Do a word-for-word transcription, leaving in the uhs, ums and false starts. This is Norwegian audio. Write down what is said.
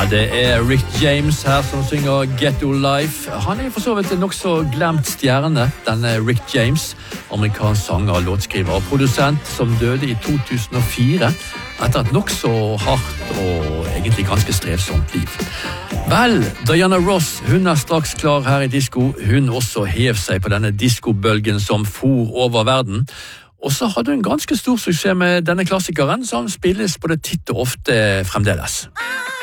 det er Rick James her som synger Ghetto Life. Han er for så vidt en nok så glemt stjerne, denne Rick James, amerikansk sanger, låtskriver og produsent som døde i to tusen og fire etter et nok så hardt og egentlig ganske strevsomt liv. Vel, Diana Ross, hun er straks klar her i disco. Hun også hev seg på denne discobølgen som for over verden. Og så hadde hun ganske stor suksess med denne klassikeren som spilles både titt og ofte fremdeles.